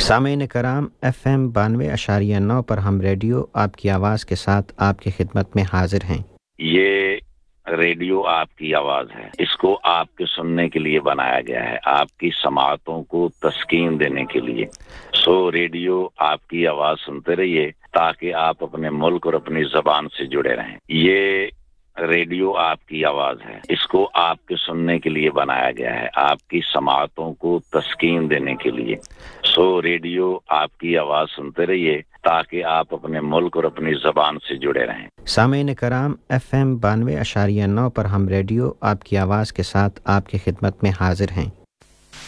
सामीन कराम FM 92.9 पर हम रेडियो आपकी आवाज़ के साथ आपकी खिदमत में हाजिर हैं। ये रेडियो आपकी आवाज़ है, इसको आपके सुनने के लिए बनाया गया है, आपकी समाअतों को तस्कीन देने के लिए। सो रेडियो आपकी आवाज़ सुनते रहिए ताकि आप अपने मुल्क और अपनी ज़बान से जुड़े रहें। ये रेडियो आपकी आवाज़ है, इसको आपके सुनने के लिए बनाया गया है, आपकी समाअतों को तस्कीन देने के लिए। सो रेडियो आपकी आवाज़ सुनते रहिए ताकि आप अपने मुल्क और अपनी ज़बान से जुड़े रहें। सामीन कराम FM 92.9 पर हम रेडियो आपकी आवाज़ के साथ आपकी खिदमत में हाजिर हैं।